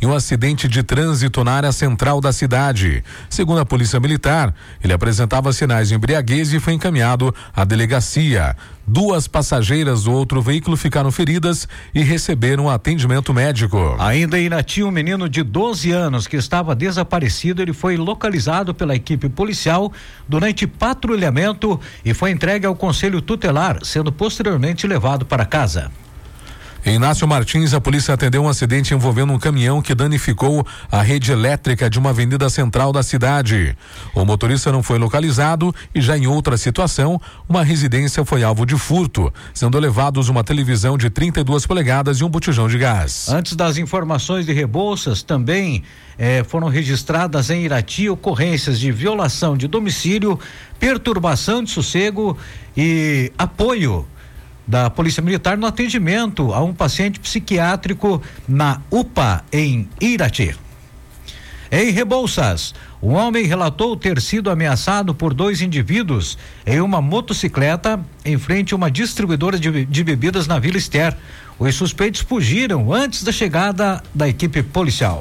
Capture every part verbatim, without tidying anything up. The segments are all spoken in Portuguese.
em um acidente de trânsito na área central da cidade. Segundo a Polícia Militar, ele apresentava sinais de embriaguez e foi encaminhado à delegacia. Duas passageiras do outro veículo ficaram feridas e receberam atendimento médico. Ainda em Irati, um menino de doze anos que estava desaparecido, ele foi localizado pela equipe policial durante patrulhamento e foi entregue ao Conselho Tutelar, sendo posteriormente levado para casa. Em Inácio Martins, a polícia atendeu um acidente envolvendo um caminhão que danificou a rede elétrica de uma avenida central da cidade. O motorista não foi localizado e já em outra situação, uma residência foi alvo de furto, sendo levados uma televisão de trinta e duas polegadas e um botijão de gás. Antes das informações de Rebouças, também eh, foram registradas em Irati ocorrências de violação de domicílio, perturbação de sossego e apoio da Polícia Militar no atendimento a um paciente psiquiátrico na U P A em Irati. Em Rebouças, um homem relatou ter sido ameaçado por dois indivíduos em uma motocicleta em frente a uma distribuidora de, de bebidas na Vila Ester. Os suspeitos fugiram antes da chegada da equipe policial.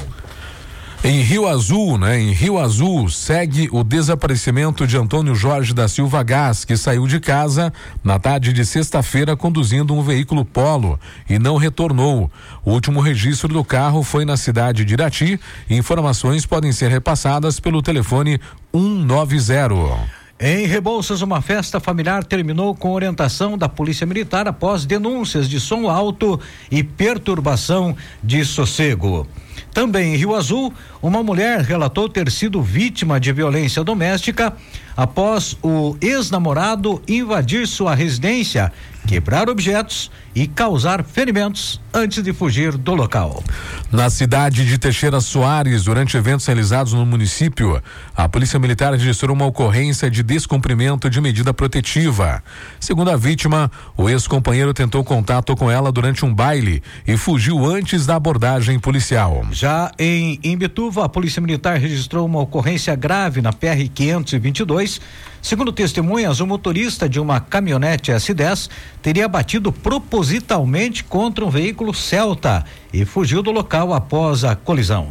Em Rio Azul, né? Em Rio Azul, segue o desaparecimento de Antônio Jorge da Silva Gás, que saiu de casa na tarde de sexta-feira conduzindo um veículo Polo e não retornou. O último registro do carro foi na cidade de Irati. Informações podem ser repassadas pelo telefone um nove zero. Em Rebouças, uma festa familiar terminou com orientação da Polícia Militar após denúncias de som alto e perturbação de sossego. Também em Rio Azul, uma mulher relatou ter sido vítima de violência doméstica após o ex-namorado invadir sua residência, quebrar objetos e causar ferimentos antes de fugir do local. Na cidade de Teixeira Soares, durante eventos realizados no município, a Polícia Militar registrou uma ocorrência de descumprimento de medida protetiva. Segundo a vítima, o ex-companheiro tentou contato com ela durante um baile e fugiu antes da abordagem policial. Já em Imbituva, a Polícia Militar registrou uma ocorrência grave na P R quinhentos e vinte e dois. Segundo testemunhas, o motorista de uma caminhonete S dez teria batido propositalmente contra um veículo Celta e fugiu do local após a colisão.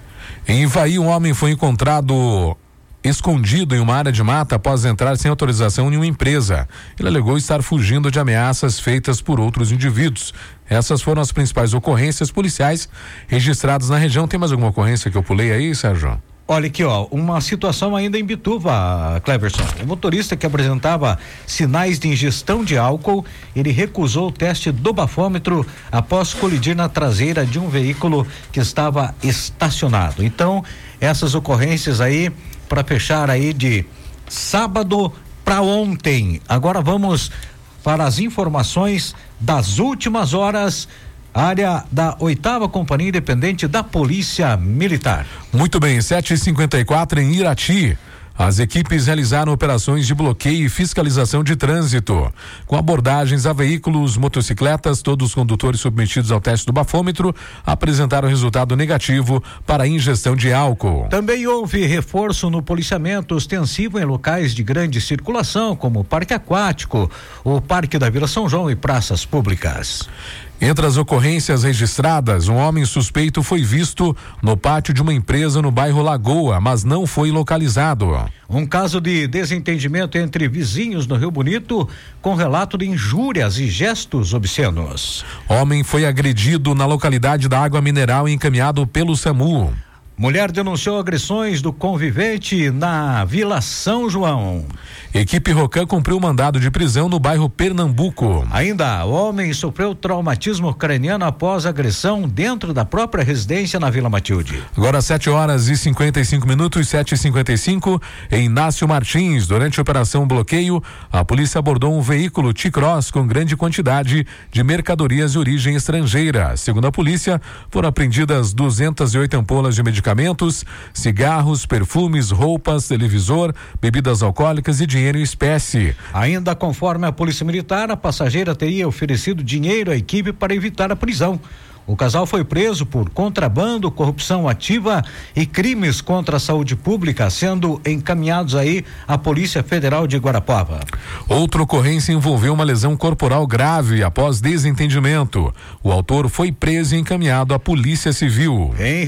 Em Ivaí, um homem foi encontrado escondido em uma área de mata após entrar sem autorização em uma empresa. Ele alegou estar fugindo de ameaças feitas por outros indivíduos. Essas foram as principais ocorrências policiais registradas na região. Tem mais alguma ocorrência que eu pulei aí, Sérgio? Olha aqui, ó, uma situação ainda em Bituva, Cleverson. O motorista que apresentava sinais de ingestão de álcool, ele recusou o teste do bafômetro após colidir na traseira de um veículo que estava estacionado. Então, essas ocorrências aí, para fechar aí de sábado para ontem. Agora vamos para as informações das últimas horas. Área da oitava Companhia Independente da Polícia Militar. Muito bem, sete e cinquenta e quatro em Irati. As equipes realizaram operações de bloqueio e fiscalização de trânsito, com abordagens a veículos, motocicletas. Todos os condutores submetidos ao teste do bafômetro apresentaram resultado negativo para a ingestão de álcool. Também houve reforço no policiamento ostensivo em locais de grande circulação, como o Parque Aquático, o Parque da Vila São João e praças públicas. Entre as ocorrências registradas, um homem suspeito foi visto no pátio de uma empresa no bairro Lagoa, mas não foi localizado. Um caso de desentendimento entre vizinhos no Rio Bonito, com relato de injúrias e gestos obscenos. Homem foi agredido na localidade da Água Mineral e encaminhado pelo SAMU. Mulher denunciou agressões do convivente na Vila São João. Equipe Rocan cumpriu mandado de prisão no bairro Pernambuco. Ainda, o homem sofreu traumatismo craniano após agressão dentro da própria residência na Vila Matilde. Agora sete horas e cinquenta e cinco minutos, sete e cinquenta e cinco, em Inácio Martins. Durante a operação bloqueio, a polícia abordou um veículo T-Cross com grande quantidade de mercadorias de origem estrangeira. Segundo a polícia, foram apreendidas duzentas e oito ampolas de medicamentos. Medicamentos, cigarros, perfumes, roupas, televisor, bebidas alcoólicas e dinheiro em espécie. Ainda conforme a Polícia Militar, a passageira teria oferecido dinheiro à equipe para evitar a prisão. O casal foi preso por contrabando, corrupção ativa e crimes contra a saúde pública, sendo encaminhados aí à Polícia Federal de Guarapuava. Outra ocorrência envolveu uma lesão corporal grave após desentendimento. O autor foi preso e encaminhado à Polícia Civil. Em